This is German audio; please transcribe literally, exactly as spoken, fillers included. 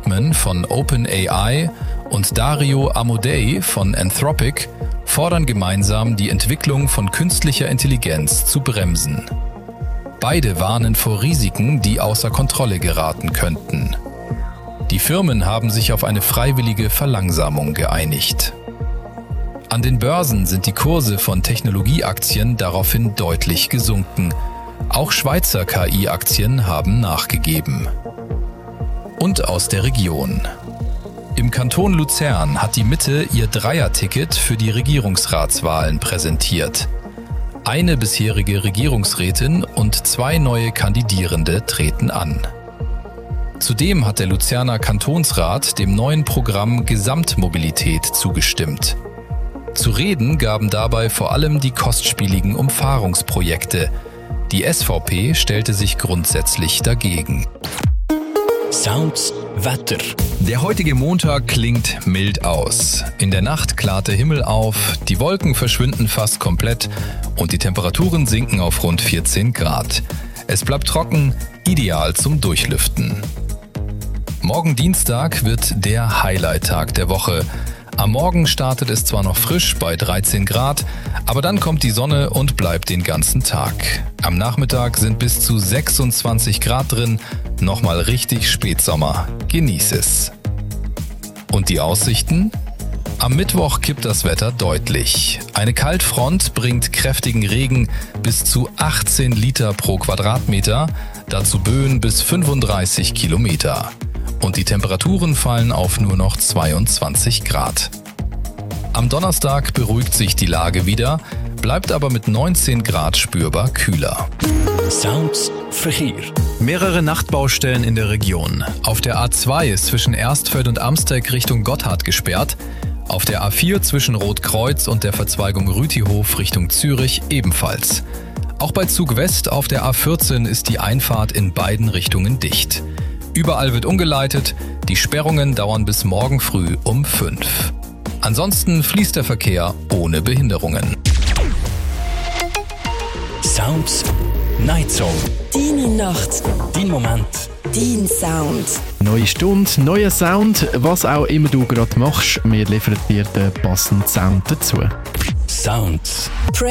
Altman von OpenAI und Dario Amodei von Anthropic fordern gemeinsam, die Entwicklung von künstlicher Intelligenz zu bremsen. Beide warnen vor Risiken, die außer Kontrolle geraten könnten. Die Firmen haben sich auf eine freiwillige Verlangsamung geeinigt. An den Börsen sind die Kurse von Technologieaktien daraufhin deutlich gesunken. Auch Schweizer K I-Aktien haben nachgegeben. Und aus der Region. Im Kanton Luzern hat die Mitte ihr Dreier-Ticket für die Regierungsratswahlen präsentiert. Eine bisherige Regierungsrätin und zwei neue Kandidierende treten an. Zudem hat der Luzerner Kantonsrat dem neuen Programm Gesamtmobilität zugestimmt. Zu reden gaben dabei vor allem die kostspieligen Umfahrungsprojekte. Die S V P stellte sich grundsätzlich dagegen. Sounds Wetter. Der heutige Montag klingt mild aus. In der Nacht klart der Himmel auf, die Wolken verschwinden fast komplett und die Temperaturen sinken auf rund vierzehn Grad. Es bleibt trocken, ideal zum Durchlüften. Morgen Dienstag wird der Highlight-Tag der Woche. Am Morgen startet es zwar noch frisch bei dreizehn Grad, aber dann kommt die Sonne und bleibt den ganzen Tag. Am Nachmittag sind bis zu sechsundzwanzig Grad drin, nochmal richtig Spätsommer. Genieß es. Und die Aussichten? Am Mittwoch kippt das Wetter deutlich. Eine Kaltfront bringt kräftigen Regen bis zu achtzehn Liter pro Quadratmeter, dazu Böen bis fünfunddreißig Kilometer. Und die Temperaturen fallen auf nur noch zweiundzwanzig Grad. Am Donnerstag beruhigt sich die Lage wieder, bleibt aber mit neunzehn Grad spürbar kühler. Sounds Verkehr. Mehrere Nachtbaustellen in der Region. Auf der A zwei ist zwischen Erstfeld und Amsteg Richtung Gotthard gesperrt. Auf der A vier zwischen Rotkreuz und der Verzweigung Rütihof Richtung Zürich ebenfalls. Auch bei Zug West auf der A vierzehn ist die Einfahrt in beiden Richtungen dicht. Überall wird umgeleitet, die Sperrungen dauern bis morgen früh um fünf. Ansonsten fließt der Verkehr ohne Behinderungen. Sounds Night Song. Deine Nacht. Dein Moment. Dein Sound. Neue Stunde, neuer Sound, was auch immer du gerade machst, wir liefern dir den passenden Sound dazu. Sounds.